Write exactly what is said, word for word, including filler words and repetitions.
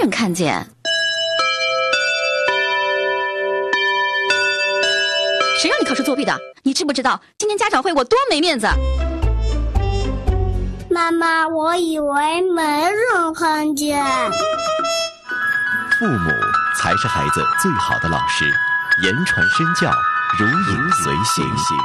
人看见。谁让你考试作弊的？你知不知道今天家长会我多没面子？ 妈妈，我以为没人看见。 父母才是孩子最好的老师，言传身教，如影随形。